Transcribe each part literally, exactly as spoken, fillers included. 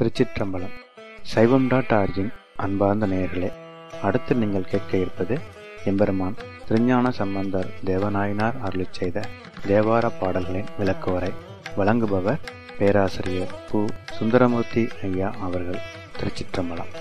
திருச்சிற்றம்பலம். சைவம் dot origin அன்பார்ந்த நேயர்களே, அடுத்து நீங்கள் கேட்க இருப்பது எம்பெருமான் திருஞான சம்பந்தர் தேவநாயனார் அருளிச் செய்த தேவார பாடல்களின் விளக்குவரை. வழங்குபவர் பேராசிரியர் பு. சுந்தரமூர்த்தி ஐயா அவர்கள். திருச்சிற்றம்பலம்.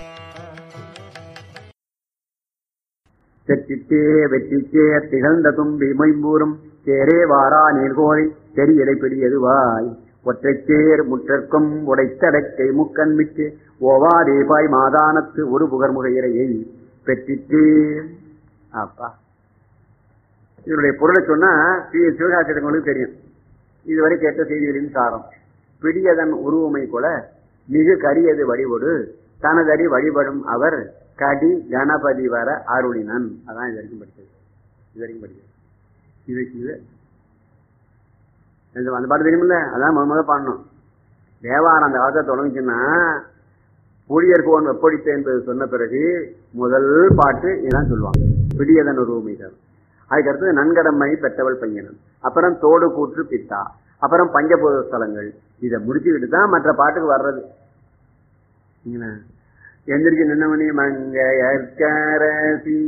செற்றிச்சே வெற்றிச்சே திகழ்ந்த தும்பி மொய்ம்பூரும் சேரே வாரா நீர்கோழி தெரியலை பிடியதுவாய் ஒற்றைச்சேர் முற்றற்கும் உடைத்தடக்கை முக்கண்மிக்கு ஓவாதேபாய் மாதானத்து ஒரு புகர்முக இறையை பெற்றிச்சே. அப்பா, இதனுடைய பொருளை சொன்னா சிவகாசிரியர்களுக்கு தெரியும். இதுவரை கேட்ட செய்திகளின் சாரம். பிடியதன் உருவமை கொல மிகு கரியது வழிபடு தனதடி வழிபடும் அவர் கடி கணபதி வர அருளினன். அதான் இது வரைக்கும் படிச்சது. இது வரைக்கும் படிச்சது இது இது அந்த பாட்டு தெரியுமில்ல? அதான் முத முதல் பாடணும். தேவாரம் அந்த காலத்தை தொடங்குச்சுன்னா ஊழியர்கோன் வெப்படித்த என்பது சொன்ன பிறகு முதல் பாட்டு இதான் சொல்லுவாங்க, பிடியதன் உருவமை தான். அதுக்கடுத்தது நன்கடமை பெற்றவள் பையனன், அப்புறம் தோடு கூற்று பித்தா, அப்புறம் பஞ்சபூத ஸ்தலங்கள். இதை முடிச்சுக்கிட்டு தான் மற்ற பாட்டுக்கு வர்றது. எந்திரிச்சு நின்னமணி மங்கையர்க்கரசி.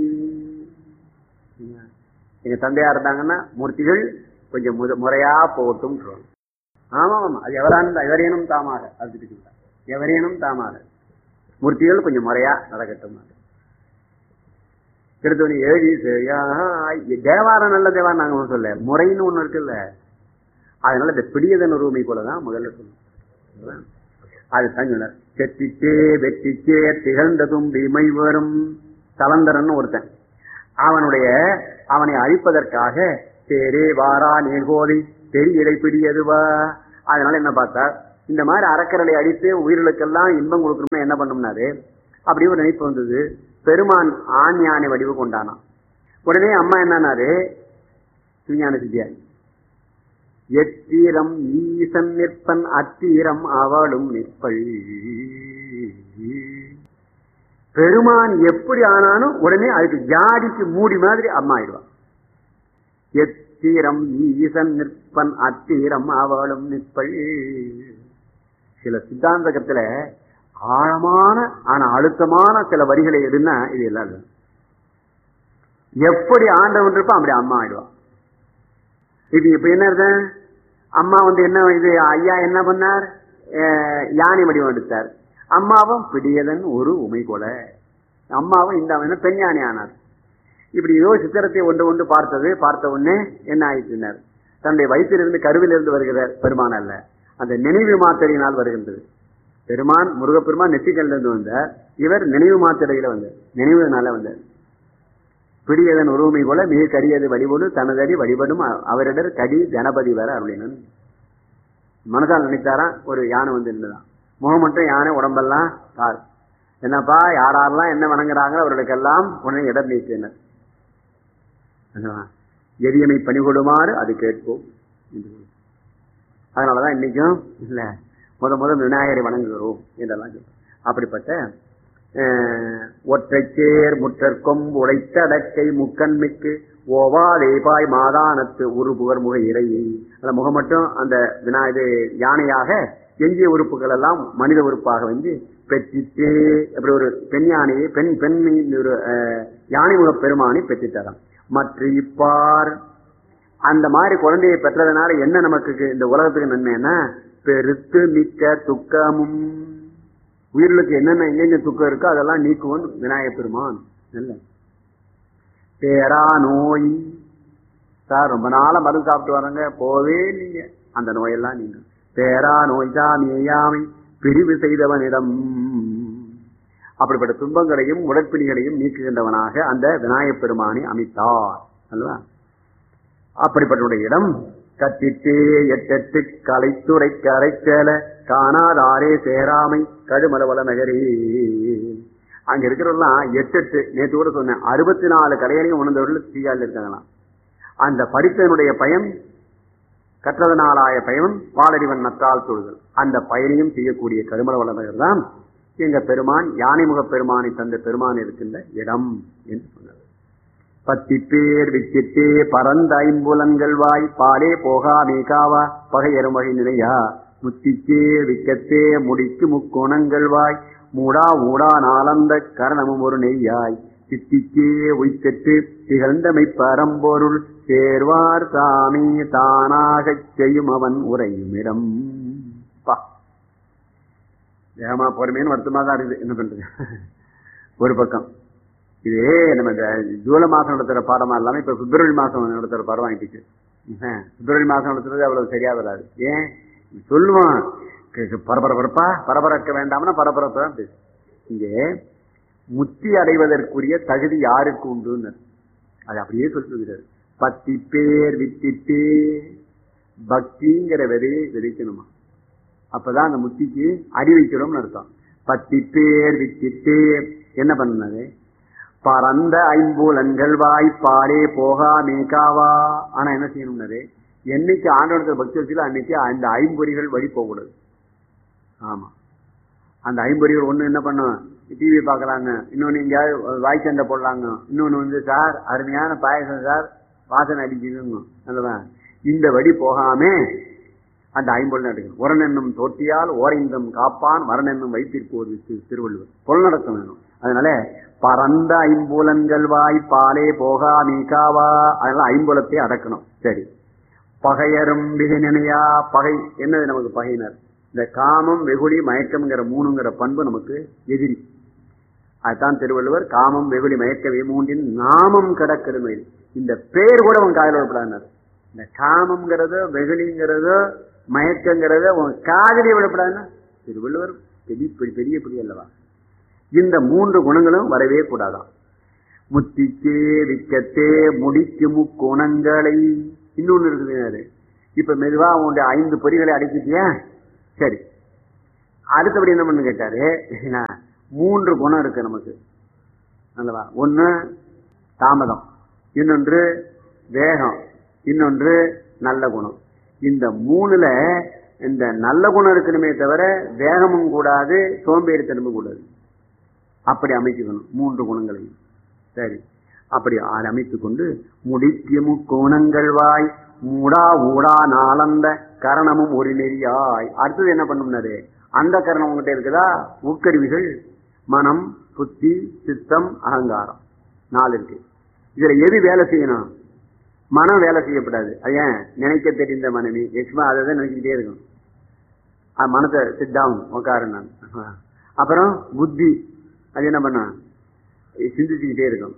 எங்க தந்தையா இருந்தாங்கன்னா மூர்த்திகள் கொஞ்சம் முறையா போகட்டும். ஆமா ஆமா, அது எவரான எவரேனும் தாமாக அது எவரேனும் தாமாக மூர்த்திகள் கொஞ்சம் முறையா நடக்கட்டும். திருத்தணி ஏழி தேவாரம் நல்ல தேவாரம் நாங்க சொல்ல, முறைன்னு ஒண்ணு இருக்குல்ல. அதனால இந்த பிடியதன் உரிமை போலதான் முதல்ல சொல்லணும். அது தங்கினர். செட்டிச்சே வெற்றிச்சே திகழ்ந்த தும்பி மை வரும் தலந்தரன் ஒருத்தன். அவனுடைய அவனை அழிப்பதற்காக தேரே வாரா நீர்கோழி தெரியலை பிடியதுவா. அதனால என்ன பார்த்தா, இந்த மாதிரி அறக்கரலை அடித்து உயிர்களுக்கெல்லாம் இன்பம் கொடுக்கணும்னா என்ன பண்ணும்னாரு, அப்படி ஒரு நினைப்பு வந்தது. பெருமான் ஆண் யானை வடிவு கொண்டானான். உடனே அம்மா என்னன்னாரு, விஞ்ஞான சித்தியாரி, எத்தீரம் ஈசன் நிற்பன் அத்தீரம் அவளும் நிற்பள். பெருமான் எப்படி ஆனாலும் உடனே அதுக்கு ஜாடிக்கு மூடி மாதிரி அம்மா ஆயிடுவான். எத்தீரம் ஈசன் நிற்பன் அத்தீரம் அவளும் நிற்பள். சில சித்தாந்தகத்துல ஆழமான ஆனா அழுத்தமான சில வரிகளை எடுனா இது எல்லாம் எப்படி ஆண்டவன் இருப்பா அப்படி அம்மா ஆயிடுவான். இது இப்ப என்ன இருந்த அம்மா வந்து என்ன இது ஐயா என்ன பண்ணார், யானை வடிவம் எடுத்தார். அம்மாவும் பிடியதன் ஒரு உமை கொல. அம்மாவும் இந்த பெண் யானை ஆனார். இப்படி ஏதோ சித்திரத்தை ஒன்று ஒன்று பார்த்தது. பார்த்த உடனே என்ன ஆயிடுச்சினார், தன்னுடைய வயிற்றிலிருந்து கருவிலிருந்து வருகிறார் பெருமான் அல்ல, அந்த நினைவு மாத்திரையினால் வருகின்றது. பெருமான் முருகப்பெருமான் நெற்றிக்கல்லிருந்து வந்தார், இவர் நினைவு மாத்திரையில வந்தார், நினைவுனால வந்தார். பிடியதன் உருவமை போல மிக கரியது வழிபடு தனதடி வழிபடும் அவரிடர் கடி கணபதி வர அருளினன். மனசால் நினைத்தாரா ஒரு யானை வந்து இருந்ததான், முகம் மட்டும் யானை, உடம்பெல்லாம் கார். என்னப்பா யாரெல்லாம் என்ன வணங்குறாங்களோ அவர்களுக்கெல்லாம் உடனே இடம் நீக்கினர். எரியமை பணிகொடுமாறு அது கேட்போம். அதனாலதான் இன்னைக்கும் இல்ல முத முதல் விநாயகரை வணங்குகிறோம் என்றெல்லாம் சொல்றோம். அப்படிப்பட்ட ஒற்றைச்சேர் முற்றற்கும் உடைத்தடக்கை முக்கண்மிக்கு ஓவாதேபாய் மாதானத்து ஒரு புகர்முக இறையை. அந்த முகம் மட்டும் அந்த வினா இது யானையாக, எஞ்சிய உறுப்புகள் எல்லாம் மனித உறுப்பாக வந்து பெற்றிட்டு அப்படி ஒரு பெண் யானையை பெண் பெண் ஒரு யானை முக பெருமானை பெற்றிட்டாராம். மற்ற இப்பார் அந்த மாதிரி குழந்தையை பெற்றதுனால என்ன நமக்கு இந்த உலகத்துக்கு நன்மைன்னா, பெருத்து மிக்க துக்கமும் உயிர்களுக்கு என்னென்ன எங்கெங்க துக்கம் இருக்கோ அதெல்லாம் நீக்குவோம் விநாயக பெருமான். நல்ல பேரா நோய் சார், ரொம்ப நாள மருந்து சாப்பிட்டு வராங்க, போவே நீங்க அந்த நோயெல்லாம் நீங்க பேரா நோய் சாமியாமை பிரிவு செய்தவனிடம். அப்படிப்பட்ட துன்பங்களையும் உடற்பிணிகளையும் நீக்குகின்றவனாக அந்த விநாயக பெருமானை அமைத்தார் அல்லவா. அப்படிப்பட்ட இடம் கத்திட்டே எட்டெட்டு கலைத்துறை கரைச்சேல காணாதாரே சேராமை கடுமலவள நகரே. அங்க இருக்கிறவெல்லாம் எட்டு எட்டு நேற்று கூட சொன்னேன், அறுபத்தி நாலு கலைகளையும் உணர்ந்தவர்கள் தீயால் இருக்காங்களாம். அந்த படித்தனுடைய பயன் கற்றதனாலாய பயன் வாழறிவன் நத்தால் தொழுதல். அந்த பயனையும் செய்யக்கூடிய கடுமலவள நகர் தான் எங்க பெருமான் யானைமுக பெருமானை தந்த பெருமான் இருக்கின்ற இடம் என்று சொன்னது. பத்தி பேர் விச்சிட்டே பரந்த ஐம்புலன்கள் வாய் பாலே போகா மேகாவா பகையரும் வகை நிலையா முத்திக்கே விக்கத்தே முடிக்கு முக்கோணங்கள் வாய் மூடா ஊடா நாளந்த கரணமும் ஒரு நெய்யாய் சித்திக்கே உய்கட்டு திகழ்ந்தமை பரம்பொருள் சேர்வார் சாமி தானாகச் செய்யும் அவன் உரையும் இடம். பா வேகமா பொறுமையான வருத்தமா தான் இருக்குது. என்ன பண்றது? ஒரு பக்கம் இதே நம்ம ஜூலை மாசம் நடத்துற பாடமா இல்லாம இப்ப பிப்ரவரி மாசம் நடத்துற பாடம் வாங்கிட்டு பிப்ரவரி மாசம் நடத்துறது அவ்வளவு சரியா வராது. ஏன் சொல்லுவான் பரபரப்பா பரபரக்க வேண்டாம்னா பரபரப்பா பேசு. இங்கே முத்தி அடைவதற்குரிய தகுதி யாருக்கு உண்டு அது அப்படியே சொல்லுகிறார். பத்தி பேர் வித்திட்டு பக்திங்கிற விதையை விதைக்கணுமா, அப்பதான் அந்த முத்திக்கு அடி வைக்கிறோம்னு அர்த்தம். பத்தி பேர் வித்திட்டு என்ன பண்ணது? பரந்த ஐம்பூலன்கள் வாய்ப்பாடே போகா மேகாவா. ஆனா என்ன செய்யணும்னாரு, என்னைக்கு ஆண்டவனத்துல பக்தி வச்சுல அன்னைக்கு அந்த ஐம்பொறிகள் வழி போகக்கூடாது. ஆமா, அந்த ஐம்பொறிகள் ஒண்ணு என்ன பண்ணும், டிவி பாக்கலாங்க, இன்னொன்னு எங்கேயாவது வாய் சண்டை போடலாங்க, இன்னொன்னு வந்து சார் அருமையான பாயசம் சார் வாசனை அடிக்குதுங்க அல்லவா, இந்த வழி போகாம அந்த ஐம்பொருள் எடுக்கணும். உரனென்னும் தோட்டியால் ஓரைந்தம் காப்பான் மரணென்னும் வைத்திருப்போது திருவள்ளுவர் பொருள் நடக்கம் வேணும். அதனால பரந்த ஐம்புலன்கள் வாய் பாலே போகா மீகாவா, அதனால ஐம்புலத்தை அடக்கணும். சரி, பகையரும் விகினையா. பகை என்னது நமக்கு பகையினர்? இந்த காமம் வெகுளி மயக்கம்ங்கிற மூணுங்கிற பண்பு நமக்கு எதிரி. அதுதான் திருவள்ளுவர் காமம் வெகுளி மயக்கவே மூன்றின் நாமம் கிடக்கிறது. இந்த பேர் கூட அவன் காதல் விடப்படாது. இந்த காமம்ங்கிறதோ வெகுளிங்கிறதோ மயக்கங்கிறத உன் காதலியை விடப்படாதுன்னா திருவள்ளுவர் பெரிய பெரிய பெரிய அல்லவா. இந்த மூன்று குணங்களும் வரவே கூடாதான். முத்திக்கே விக்கத்தே முடிக்கு முக்குணங்களை. இன்னொன்னு இருக்குது, இப்ப மெதுவா உன்னுடைய ஐந்து பொறிகளை அடக்கிட்டியா, சரி அடுத்தபடி என்ன பண்ணு கேட்டாரு, மூன்று குணம் இருக்கு நமக்கு அல்லவா. ஒண்ணு தாமதம், இன்னொன்று வேகம், இன்னொன்று நல்ல குணம். இந்த மூணுல இந்த நல்ல குணம் இருக்கணுமே தவிர வேகமும் கூடாது சோம்பேறித்தனமும் கூடாது. அப்படி அமைச்சுக்கணும் மூன்று குணங்களையும். சரி, அப்படி அமைத்துக் கொண்டு முடிக்கும் கோணங்கள் வாய் மூடா ஊடா நாளந்த கரணமும் ஒரு நெறியாய். அடுத்தது என்ன பண்ணும்னாரு, அந்த கரணம் உங்ககிட்ட இருக்குதா, உட்கருவிகள் மனம் புத்தி சித்தம் அகங்காரம் நாலு இருக்கு. இதுல எது வேலை செய்யணும்? மனம் வேலை செய்யப்படாது. அது ஏன்? நினைக்க தெரிந்த மனைவி எக்ஸ்மா அதை தான் நினைச்சுக்கிட்டே இருக்கும். மனத்தை சிட் டவுன் உட்காரு. நான் அப்புறம் புத்தி அது என்ன பண்ண, சிந்திச்சுக்கிட்டே இருக்கும்.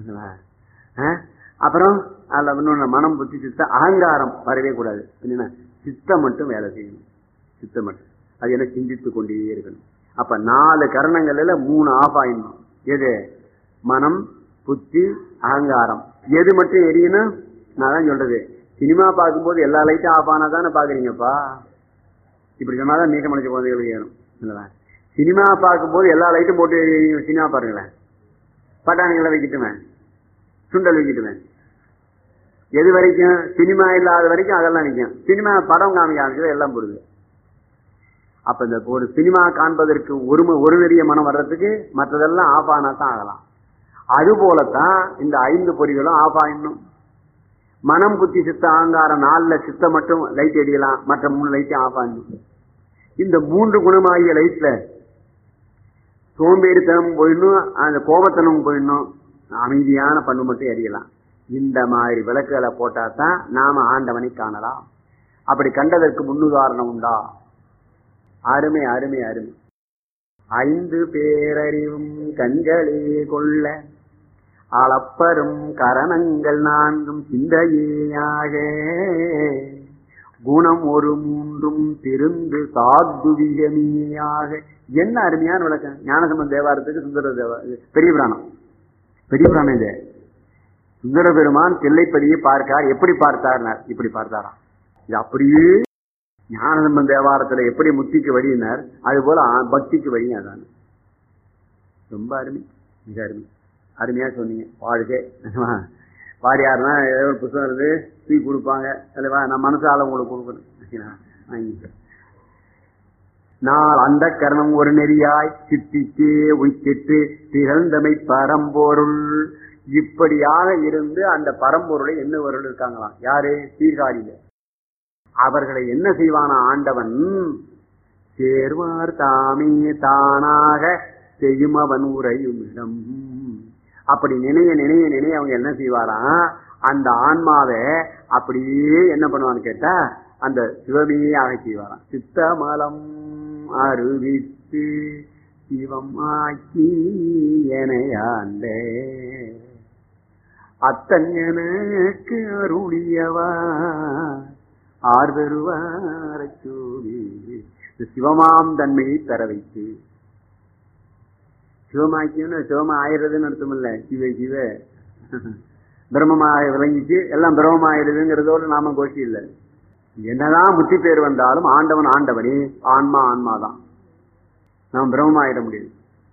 அப்புறம் அதுல இன்னொன்னு மனம் புத்தி சித்தம் அகங்காரம் வரவே கூடாது. என்னன்னா சித்தம் மட்டும் வேலை செய்யணும். சித்தம் மட்டும் அது என்ன சிந்தித்து கொண்டே இருக்கணும். அப்ப நாலு கரணங்கள்ல மூணு ஆஃப் ஆயிடணும். எது? மனம் புத்தி அகங்காரம். எது மட்டும் எரியணும்? நான் தான் சொல்றது, சினிமா பார்க்கும்போது எல்லா லைட்டும் ஆஃப் ஆனா தானே பாக்குறீங்கப்பா. இப்படி சொன்னாதான் நீக்க மலைச்ச குழந்தைகளுக்கு ஏறும் இல்லவா. சினிமா பார்க்கும்போது எல்லா லைட்டும் போட்டு சினிமா பாருங்களேன். பட்டாணிகளை வைக்கிட்டுவேன், சுண்டல் வைக்கிட்டுவேன். எது வரைக்கும்? சினிமா இல்லாத வரைக்கும் அதெல்லாம் நிற்கும். சினிமா படம் காமிக்க ஆரம்பிச்சது எல்லாம் போடுது. அப்ப இந்த ஒரு சினிமா காண்பதற்கு ஒரு ஒரு நெறிய மனம் வர்றதுக்கு மற்றதெல்லாம் ஆஃப் ஆனா தான் ஆகலாம். அது போலத்தான் இந்த ஐந்து பொறிகளும் ஆஃப் ஆயிடணும். மனம் புத்தி சித்த அகங்காரம் நாலுல சித்த மட்டும் லைட் எரியலாம், மற்ற மூணு லைட்டும் ஆஃப் ஆயிடணும். இந்த மூன்று குணமாகிய லைட்ல சோம்பேறித்தனம் போயிடணும், அந்த கோபத்தனம் போயிடணும், அமைதியான பண்பு மட்டும் எரியலாம். இந்த மாதிரி விளக்குகளை போட்டா தான் நாம ஆண்டவனை காணலாம். அப்படி கண்டதற்கு முன்னுதாரணம் உண்டா? அருமை அருமை அருமை. ஐந்து பேரறிவும் கண்களே கொள்ள அளப்பரும் கரணங்கள் நான்கும் சிந்தையாக குணம் ஒரு மூன்றும் திருந்து சாத்துவிகமியாக. என்ன அருமையான விளக்கம்! ஞானசம்பந்த தேவாரத்துக்கு சுந்தர தேவா பெரிய புராணம், பெரிய புராணம் இது. சுந்தர பெருமான் தில்லைப்பதியை பார்க்கார். எப்படி பார்த்தார்? இப்படி பார்த்தாராம். இது அப்படியே ஞானசம்பந்த தேவாரத்துல எப்படி முத்திக்கு வழியினார், அது போல பக்திக்கு வழியும் அதான். ரொம்ப அருமை, மிக அருமை. அருமையா சொன்னீங்க. வாழ்க்கை பாடியாருன்னா ஏதோ ஒரு புத்தகம் இருந்து தூக்கி கொடுப்பாங்க அல்லவா, நான் மனசால உங்களுக்கு கொடுக்கணும். நாள் அந்த கரணம் ஒரு நெறியாய் சித்திக்கு உய்த்திட்டு திகழ்ந்தமை பரம்பொருள். இப்படியாக இருந்து அந்த பரம்பொருளை என்ன பொருள் இருக்காங்களாம். யாரு? சீர்காழியில அவர்களை என்ன செய்வானா ஆண்டவன்? சேர்வார் தாமே தானாக செய்யும் அவன் உரையும் இடம். அப்படி நினைய நினைய நினைய அவங்க என்ன செய்வாராம், அந்த ஆன்மாவை அப்படியே என்ன பண்ணுவான்னு கேட்டா அந்த சிவமையே ஆக செய்வாராம். சித்தமலம் அருவித்து சிவம் ஆக்கி எனையாண்ட அத்தன் எனக்கு அருளியவா ஆர்வருவார சூவி. சிவமாம் தன்மையை பெற வைத்து, சிவமாக்கியன்னு சிவமா ஆயிடுறதுன்னு அர்த்தம் இல்ல, சிவ சிவ பிரம்மமாக விளங்கிச்சு எல்லாம் பிரம்மமாயிடுதுங்கிறதோடு நாம கோஷி இல்லை. என்னதான் முத்தி பேர் வந்தாலும் ஆண்டவன் ஆண்டவனே, ஆன்மா ஆன்மாதான், நாம் பிரம்மமாயிட முடியாது.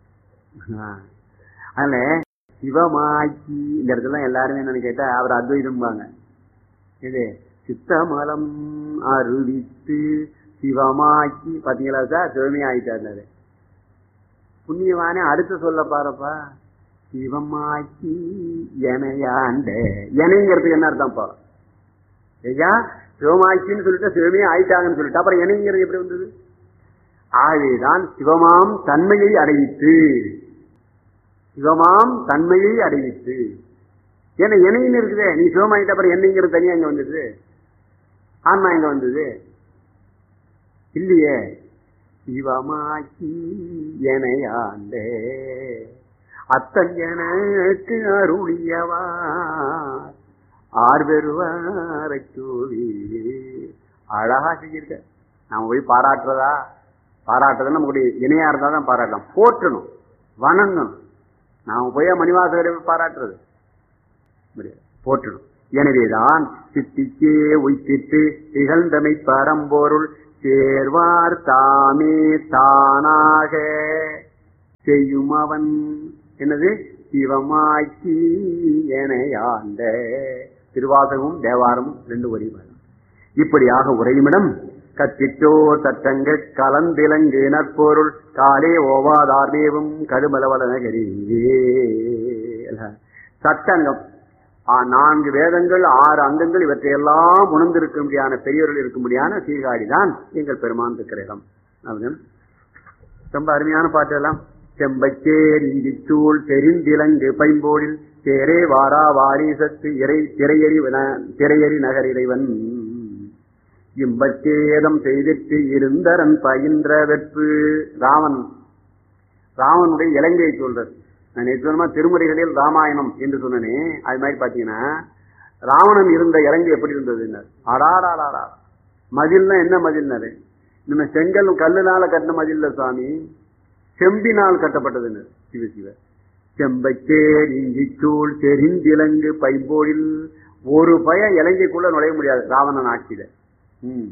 அதனால சிவமாக்கி இந்த இடத்துல எல்லாருமே என்னன்னு கேட்டா அவர் அத்வைதம்பாங்க. இது சித்தமலம் அருவித்து சிவமாக்கி பாத்தீங்களா சார், சிவமே ஆயிட்டாரு. புண்ணியவானே அடுத்து சொல்ல பாருப்பா, சிவமாக்கி எனையாண்ட. எனைங்கிறதுக்கு என்ன அர்த்தம்ப்பா? ஐயா சிவமாக்கின்னு சொல்லிட்டு சிவமே ஆயிட்டாங்கன்னு சொல்லிட்டு அப்புறம் எனைங்கிறது எப்படி வந்தது? ஆகவேதான் சிவமாம் தன்மையை அடைவித்து, சிவமாம் தன்மையை அடைவித்து. ஏன்னா எனைன்னு இருக்குதே, நீ சிவமாயிட்ட அப்புறம் என்னைங்கிறது தனியா இங்க வந்தது, ஆன்மா எங்க வந்தது இல்லையே. சிவமாக்கி எனையாண்டே அத்தன் எனக்கு அருளியவா ஆர்வருவார சூவி. அழகா செஞ்சிருக்க. நாம போய் பாராட்டுறதா? பாராட்டுறதுன்னு நம்மளுடைய இணையா இருந்தா தான் பாராட்டலாம். போற்றணும், வணங்கணும். நாம போய் மணிவாசகரை பாராட்டுறது போற்றணும். எனவேதான் சித்திக்கே உய்த்திட்டு திகழ்ந்தமை பரம்பொருள் சேர்வார் தாமே தானாக செய்யும் அவன் என்னது சிவமாக்கி எனையாண்ட. திருவாசகமும் தேவாரமும் ரெண்டு வரி. இப்படியாக உரையுமிடம் கத்திட்டோர் தட்டங்கள் கலந்திலங்கு நற்பொருள் காலே ஓவாதார்மேவும் கடுமலவளநகரி. சட்டங்கம் நான்கு வேதங்கள் ஆறு அங்கங்கள் இவற்றையெல்லாம் உணர்ந்திருக்கும்படியான பெரியவர்கள் இருக்கும்படியான சீர்காழிதான் எங்கள் பெருமான் இருக்கிற இடம். ரொம்ப அருமையான பாட்டு எல்லாம். செம்பச்சேர் இந்திச்சூள் தெரிந்திலங்கு பைம்போடில் சேரே வாரா வாரிசத்து இறை திரையறி திரையறி நகர் இறைவன் இம்பச்சேதம் செய்திட்டு இருந்தரன் பயின்ற வெற்று. ராவன் ராவனுடைய இலங்கையை சொல்றது. நான் நிச்சயமா திருமுறைகளில் ராமாயணம் என்று சொன்னனே, அது மாதிரி பாத்தீங்கன்னா ராவணன் இருந்த இலங்கை எப்படி இருந்தது? ஆடாடாடா மதில்னா என்ன மதில்னாரு? நம்ம செங்கல் கல்லுனால கட்டின மதில்ல சுவாமி, செம்பினால் கட்டப்பட்டதுன்னு. சிவ சிவ செம்பச்சேர் இஞ்சிச்சூள் தெரிந்திலங்கு பைம்போடில். ஒரு பய இலங்கைக்குள்ள நுழைய முடியாது ராவணன் ஆட்சியில. உம்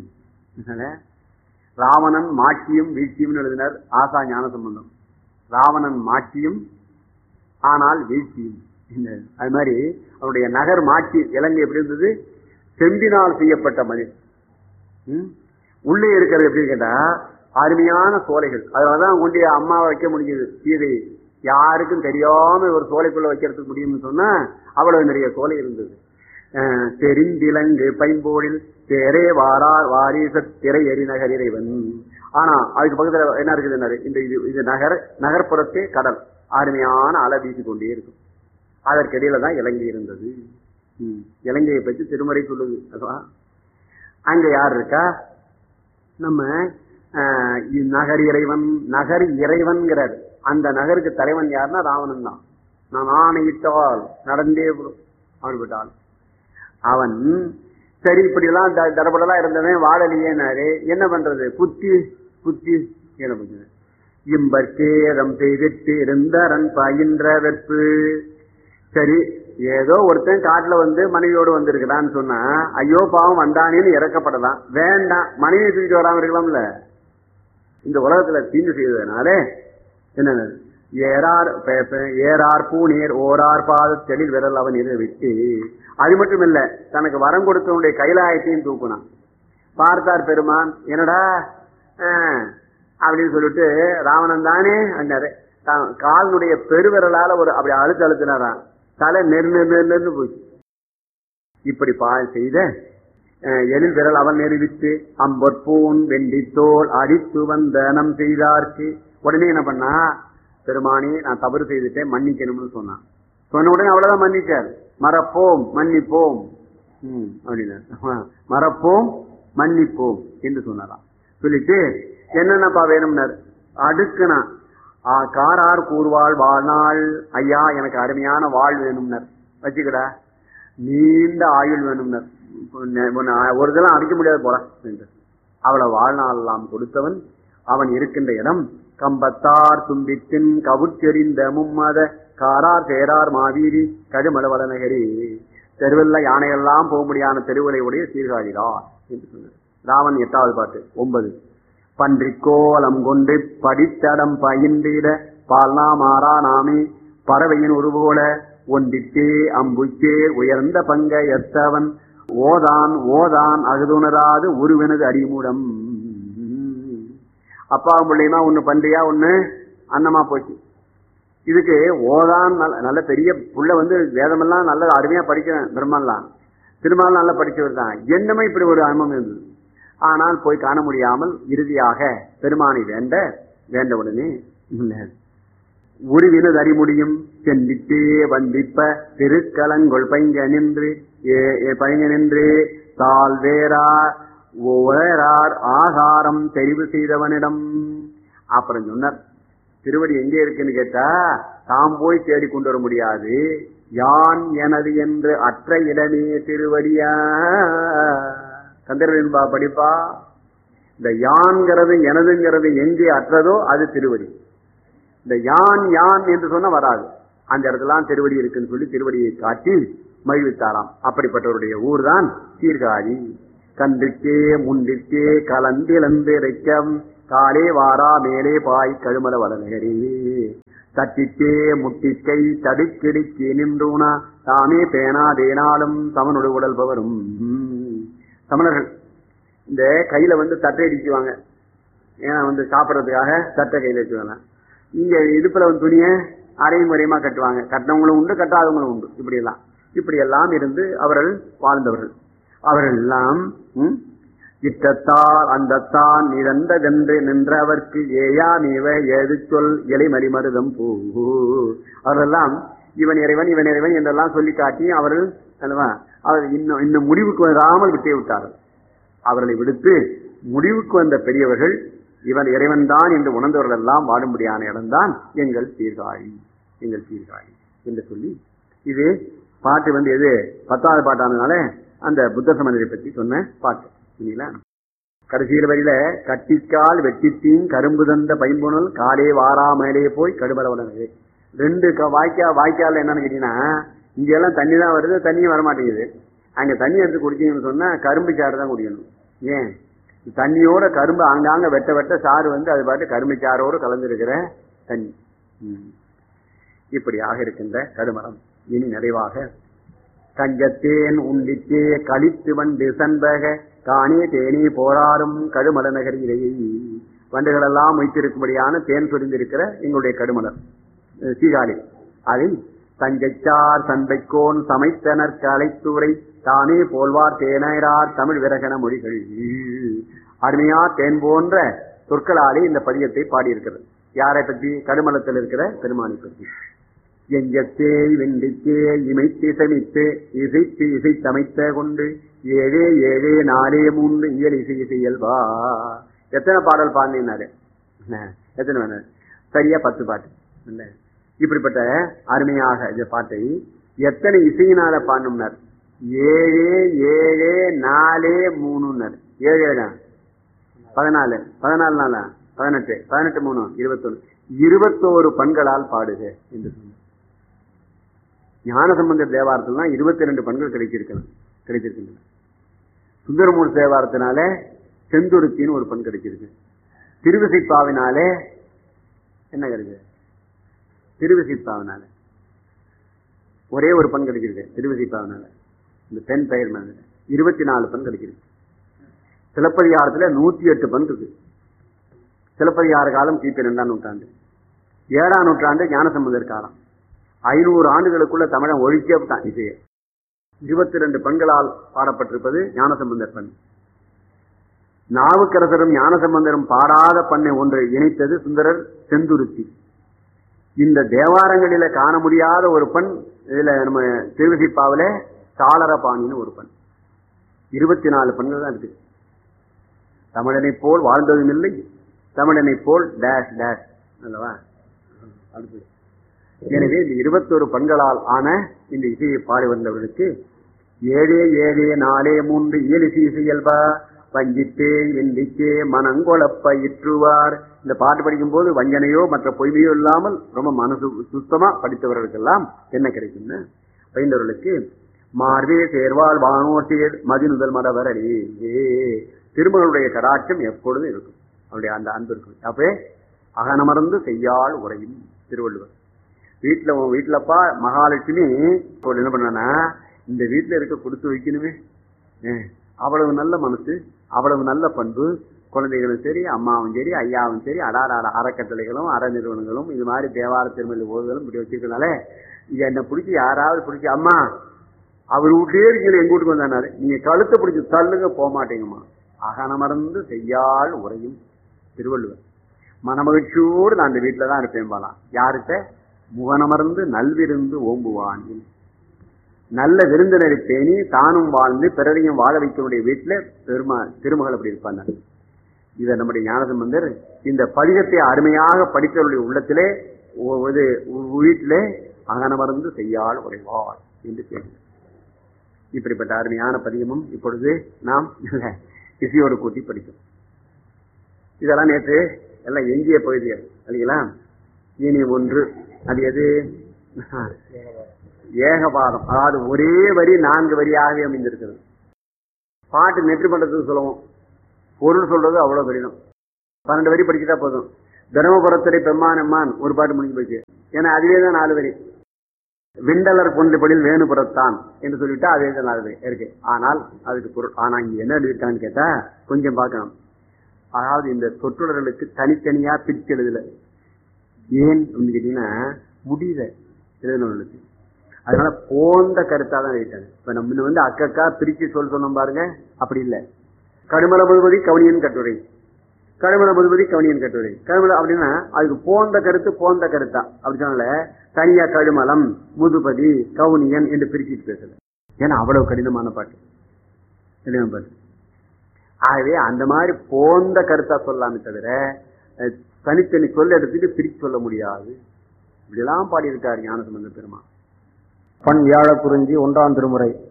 ராவணன் மாட்சியும் வீழ்ச்சியும் எழுதினார் ஆசா ஞான சம்பந்தம். ராவணன் மாட்சியும் ஆனால் வீழ்ச்சியும். அது மாதிரி அவருடைய நகர் மாட்சி இலங்கை எப்படி இருந்தது? செம்பினால் செய்யப்பட்ட மதில். உள்ளே இருக்கிறது எப்படி கேட்டா அருமையான சோலைகள். அதனாலதான் கொண்டு அம்மாவை வைக்க முடிஞ்சது சீதை. யாருக்கும் தெரியாம ஒரு சோலைக்குள்ள வைக்கிறதுக்கு முடியும்னு சொன்னா அவ்வளவு நிறைய சோலை இருந்தது. தெரிந்திலங்கு பைம்போடில் தேரே வாரார் வாரிச திரை எரி நகர் இறைவன். ஆனா அதுக்கு பக்கத்துல என்ன இருக்குது? இந்த இது நகர் நகர்ப்புறத்தே கடல் அருமையான அலை வீசி கொண்டே இருக்கும். அதற்கிடையில தான் இலங்கை இருந்தது. இலங்கையை பற்றி திருமறை சொல்லுது. அங்க யார் இருக்கா? நம்ம நகர் இறைவன். நகர் இறைவன்கிறார். அந்த நகருக்கு தலைவன் யாருன்னா ராவணன் தான். நான் ஆணையிட்டால் நடந்தே அவன் விட்டால் அவன் சரி இப்படி எல்லாம் தடபடலாம் இருந்தவன் வாழலையேனாரு. என்ன பண்றது? புத்தி புத்தி என்ன பண்றது? இம்பற்கேதம் செய்திட்டு இருந்தரன் பயின்ற வெற்பு. சரி ஏதோ ஒருத்தன் காட்டுல வந்து மனைவியோடு வந்திருக்கிறான்னு சொன்னா ஐயோ பாவம் வந்தானேன்னு இறக்கப்படலாம். வேண்டாம், மனைவியை தூக்கிட்டு வராம இருக்கலாம்ல. இந்த உலகத்துல தீங்கு செய்வதனாலே என்ன ஏறார் ஏறார் பூநீர் ஓரார் பாத தெளில் விரல் அவன் இதை விட்டு. அது மட்டும் இல்ல, தனக்கு வரம் கொடுத்தவனுடைய கைலாயத்தையும் தூக்குனான். பார்த்தார் பெருமான், என்னடா அப்படின்னு சொல்லிட்டு ராவணன் தானே அண்ணாரு. காலனுடைய பெருவிரலால ஒரு அப்படி அழுத்து அழுத்தினாரான். தலை நெரு நெரு நெருன்னு போச்சு. இப்படி பால் செய்த எழில் விரல் அவன் நெறிவித்து அம்பொற்பூன் வெண்டித்தோல் அடித்து வந்த நம் செய்தார்க்கு. உடனே என்ன பண்ணா, பெருமானி நான் தவறு செய்துட்டேன் மன்னிக்கணும்னு சொன்னான். சொன்ன உடனே அவ்வளவுதான் மன்னிச்சார். மறப்போம் மன்னிப்போம் உம் அப்படின்னா மறப்போம் மன்னிப்போம் என்று சொன்னாராம். சொல்லிட்டு என்னென்னப்பா வேணும்னார். அடுக்குனா காரார் கூறுவாள் வாழ்நாள் ஐயா எனக்கு அருமையான வாழ் வேணும்னர், வச்சுக்கடா நீண்ட ஆயுள் வேணும்னர், ஒரு இதெல்லாம் அடிக்க முடியாது போல என்று அவளை வாழ்நாள் எல்லாம் கொடுத்தவன் அவன் இருக்கின்ற இடம் கம்பத்தார் தும்பித்தின் கவுச்செறிந்த மும்மத காரார் சேரார் மாவீரி கடுமலவள நகரி. தெருவில் யானையெல்லாம் போக முடியாத தெருவுகளை உடைய சீர்காழிதான் என்று சொன்னார். ராவன் எட்டாவது பாட்டு ஒன்பது. பன்றிக்கோலம் கொண்டு படித்தடம் பயின்றிட பால்னா மாறா நாமே பறவையின் உருவோல ஒன்றிட்டே அம்புச்சே உயர்ந்த பங்க எத்தவன் ஓதான் ஓதான் அகுதுணராது உருவனது அடிமூடம். அப்பா பிள்ளையுமா ஒண்ணு பன்றியா ஒண்ணு அன்னமா போச்சு. இதுக்கு ஓதான் நல்ல பெரிய புள்ள வந்து வேதமெல்லாம் நல்ல அருமையா படிக்கிறேன், பெருமாள்லாம் திருமால் நல்லா படிச்சவர் தான். என்னமே இப்படி ஒரு அனுபவம் இருந்தது. ஆனால் போய் காண முடியாமல் இறுதியாக பெருமானை வேண்ட வேண்ட உடனே உருவினது அறிமுடியும் சென்றிட்டே வந்திப்ப திருக்கலங்கொள் பைங்க நின்று பைங்க நின்று தால் வேறார் வேறார் ஆகாரம் தெரிவு செய்தவனிடம். அப்புறம் சொன்னார், திருவடி எங்கே இருக்குன்னு கேட்டா தாம் போய் தேடி கொண்டு வர முடியாது, யான் எனது என்று அற்ற இடமே திருவடியா. கந்தர்வன்பா படிப்பா, இந்த யான்கிறது எனதுங்கிறது எங்கே அற்றதோ அது திருவடி. இந்த யான் யான் என்று சொன்ன வராது, அந்த இடத்துல திருவடி இருக்குன்னு சொல்லி திருவடியை காட்டி மகிழ்வித்தாராம். அப்படிப்பட்டவருடைய ஊர் தான் சீர்காழி. கன்றுக்கே முன்றிற்கே கலந்திழந்து இறைக்கம் காலே வாரா மேலே பாய் கழுமல வளநகரி தட்டிக்கே முட்டிக்கை தடுக்கிடுக்கி நின்றூனா தாமே பேனா தேனாலும் சமனுடைய உடல் பவரும். சமணர்கள் இந்த கையில வந்து தட்டை அடிக்குவாங்க, ஏன்னா வந்து சாப்பிட்றதுக்காக தட்டை கையில வச்சுவாங்க. இங்க இடுப்புல வந்து துணிய அரையும் முறையமா கட்டுவாங்க, கட்டினவங்களும் உண்டு கட்டாதவங்களும் உண்டு. இப்படி எல்லாம் இப்படி எல்லாம் இருந்து அவர்கள் வாழ்ந்தவர்கள். அவர்கள் எல்லாம் இட்டத்தால் அந்தத்தான் நிறந்ததென்று நின்றவர்க்கு ஏயா நீவ ஏது சொல் இலை மறிமருதம் பூ. அவரெல்லாம் இவன் இறைவன் இவன் இறைவன் என்றெல்லாம் சொல்லி காட்டி அவர்கள் அவர் இன்னும் இன்னும் முடிவுக்கு வராமல் விட்டே விட்டார்கள். அவர்களை விடுத்து முடிவுக்கு வந்த பெரியவர்கள் இவன் இறைவன் தான் என்று உணர்ந்தவர்கள் எல்லாம் வாடும்படியான இடம்தான் எங்கள் சீர்காழி எங்கள் சீர்காழி என்று சொல்லி, இது பாட்டு வந்து எது பத்தாவது பாட்டானதுனால அந்த புத்த சமணரை பற்றி சொன்ன பாட்டு. இல்லைங்களா? கடைசியில் வரையில கட்டிக்கால் வெட்டித்தீன் கரும்பு தந்த பைம்புணல் காலே வாரா மேலே போய் கடுபல உடனே ரெண்டு வாய்க்கா வாய்க்கால என்னன்னு கேட்டீங்கன்னா, இங்க எல்லாம் தண்ணி தான் வருது, தண்ணியும் வரமாட்டேங்குது. அங்க தண்ணி எடுத்து குடிச்சீங்கன்னு சொன்னா கரும்பு சாறு தான் குடிக்கணும். ஏன் தண்ணியோட கரும்பு ஆங்காங்க வெட்ட வெட்ட சாறு வந்து அது பாட்டு கரும்பு சாரோடு கலந்துருக்கிற தண்ணி. இப்படியாக இருக்கின்ற கடுமரம் இனி நிறைவாக கஞ்சத்தேன் உண்டித்தே கழித்து வண்டு சண்பக காணே தேனே போராடும் கடுமல நகரிலேயே. வண்டுகள் எல்லாம் வைத்திருக்கும்படியான தேன் சொரிந்திருக்கிற எங்களுடைய கடுமலர் சீகாழி. அதை தஞ்சைச்சார் சண்பைக்கோன் சமைத்தனர் கலைத்துறை தானே போல்வார் தேனார் தமிழ் விரகன மொழிகள். அருமையா தேன் போன்ற சொற்களாலே இந்த பதியத்தை பாடியிருக்கிறது. யாரை பற்றி? கடுமலத்தில் இருக்கிற பெருமானை பற்றி. எஞ்சத்தே வெண்டித்தே இமைத்து சமைத்து இசைத்து இசை சமைத்த கொண்டு ஏழே ஏழே நாலே மூன்று இயல் இசை இசையல்வா. எத்தனை பாடல் பாடினாரு? எத்தனை வேணும்? சரியா பத்து பாட்டு. இல்ல இப்படிப்பட்ட அருமையாக இந்த பாட்டை எத்தனை இசையினால பாடணும்னார்? ஏழே ஏழே நாலே மூணுன்னார். ஏழு ஏழா பதினாலு பதினாலு நாளா பதினெட்டு பதினெட்டு மூணு இருபத்தொன்னு இருபத்தோரு பண்களால் பாடுக என்று சொன்னார். ஞானசம்பந்தர் தேவாரத்தில் தான் இருபத்தி ரெண்டு பண்கள் கிடைச்சிருக்கணும் கிடைச்சிருக்கின்றன. சுந்தரமூர் தேவாரத்தினாலே செந்துருத்தின்னு ஒரு பண் கிடைச்சிருக்கு. திருவிசைப்பாவினாலே என்ன கிடைச்சது? திருவிசைப்பாவினால ஒரே ஒரு பண் கிடைச்சிருக்கு. திருவிசைப்பாவினால இந்த பெண் பெயர் மேல இருபத்தி நாலு பண் கிடைச்சிருக்கு. சிலப்பதிகாரத்துல நூத்தி எட்டு பண் இருக்கு. சிலப்பதிகார காலம் கிபி இரண்டாம் நூற்றாண்டு, ஏழாம் நூற்றாண்டு ஞானசம்பந்தர் காலம். ஐநூறு ஆண்டுகளுக்குள்ள தமிழன் ஒழிக்கப்பட்டான் இசையை. இருபத்தி ரெண்டு பெண்களால் பாடப்பட்டிருப்பது ஞானசம்பந்தர் பண். நாவுக்கரசரும் ஞானசம்பந்தரும் பாடாத பண்ணை ஒன்றை இணைத்தது சுந்தரர் செந்துருத்தி. இந்த தேவாரங்களில காண முடியாத ஒரு பண் இதுல நம்ம திருவிசிப்பாவில சாளரபாணின்னு ஒரு பண். இருபத்தி நாலு பெண்கள் தான் இருக்கு. தமிழனை போல் வாழ்ந்ததும் இல்லை, தமிழனை போல் டேஷ் டேஷ் அல்லவா. அடுத்து எனவே இந்த இருபத்தொரு பெண்களால் ஆன இந்த இசையை பாடி வந்தவர்களுக்கு ஏழே ஏழே நாலே மூன்று இயலிசை இசையல்பா வஞ்சித்தே வெண்டிக்கே மனங்கொழப்ப இற்றுவார். இந்த பாட்டு படிக்கும் போது வஞ்சனையோ மற்ற பொய்மையோ இல்லாமல் ரொம்ப மனசு சுத்தமா படித்தவர்களுக்கெல்லாம் என்ன கிடைக்கும்னு பயின்றவர்களுக்கு மார்வே சேர்வால் வானோர் சேர் மதிநுதல் மடவர் அடி திருமகளுடைய கடாட்சம் எப்பொழுதும் இருக்கும். அவருடைய அந்த அன்பு இருக்கும். அப்பே அகனமர்ந்து செய்யாள் உரையும் திருவள்ளுவர். வீட்டுல உன் வீட்டுலப்பா மகாலட்சுமி என்ன பண்ணா இந்த வீட்டுல இருக்க கொடுத்து வைக்கணுமே, அவ்வளவு நல்ல மனசு, அவ்வளவு நல்ல பண்பு, குழந்தைகளும் சரி அம்மாவும் சரி ஐயாவும் சரி அடார அறக்கட்டளைகளும் அற நிறுவனங்களும் இது மாதிரி தேவார திருமணி ஓதுகளும் இப்படி வச்சிருக்கனால இது என்ன பிடிச்சி யாராவது பிடிச்சி அம்மா அவர் வீட்லயே இருக்கீங்க எங்க வீட்டுக்கு வந்தாரு நீங்க கழுத்தை பிடிச்சி தள்ளுங்க போக மாட்டேங்கம்மா. அகனமர்ந்து செய்யாள் உரையும் திருவள்ளுவர். மனமகிழ்ச்சியோடு நான் அந்த வீட்டுல தான் இருப்பேன் பாலாம். யாருக்க முகனமர்ந்து நல்விருந்து ஓம்புவான். நல்ல விருந்தினரை பேணி தானும் வாழ்ந்து பிறரையும் வாழ வைக்கக்கூடிய வீட்டுல பெருமா திருமகள் அப்படி இருப்பாங்க. இதை நம்முடைய ஞானசம்பந்தர் இந்த பதிகத்தை அருமையாக படித்தவருடைய உள்ளத்திலே வீட்டிலே அகனமர்ந்து செய்யாள் உரைவாள் என்று கேட்க. இப்படிப்பட்ட அருமையான பதிகமும் இப்பொழுது நாம் இசையோடு கூட்டி படிக்கும். இதெல்லாம் நேற்று எல்லாம் எஞ்சிய பகுதிகள் இல்லைங்களா. இனி ஒன்று அது எது ஏகபாதம், அதாவது ஒரே வரி நான்கு வரியாகவே அமைந்திருக்கிறது. பாட்டு நெற்றி பண்றதுக்கு சொல்லுவோம், பொருள் சொல்றது அவ்வளவு கடினம். பன்னெண்டு வரி படிச்சுட்டா போதும். தர்மபுரத்துறை பெம்மான் எம்மான் ஒரு பாட்டு முடிஞ்சு போச்சு. ஏன்னா அதுவே தான் நாலு வரி. விண்டலர் பொன்றுபடில் வேணுபுறத்தான் என்று சொல்லிவிட்டா அதே தான் நாலு வரி இருக்கு. ஆனால் அதுக்கு பொருள் ஆனா இங்க என்ன எழுதியிருக்கான்னு கேட்டா கொஞ்சம் பார்க்கணும். அதாவது இந்த சொற்றொடர்களுக்கு தனித்தனியா பிரிச்சு எழுதல. ஏன் அப்படின்னு கேட்டீங்கன்னா முடியல எழுதினவர்களுக்கு. அதனால போந்த கருத்தா தான் எழுதிட்டாங்க. இப்ப நம்ம வந்து அக்கக்கா பிரிச்சு சொல் சொன்னோம் பாருங்க, அப்படி இல்லை. கடுமல முதுபதி கவனியன் கட்டுரை, கடுமல முதுபதி கவனியன் கட்டுரை, கடுமல அப்படின்னா அதுக்கு போந்த கருத்து போந்த கருத்தா அப்படி சொன்னால தனியா கடுமலம் முதுபதி கவுனியன் என்று பிரிச்சுட்டு பேசல. ஏன்னா அவ்வளவு கடினமான பாட்டு கடினமான பாட்டு. ஆகவே அந்த மாதிரி போந்த கருத்தா சொல்லாமே தவிர தனித்தனி சொல்ல எடுத்துட்டு பிரிச்சு சொல்ல முடியாது. இப்படியெல்லாம் பாடியிருக்காரு ஞானசம்பந்த பெருமான். பண் வியாழ குறிஞ்சி ஒன்றாம் திருமுறை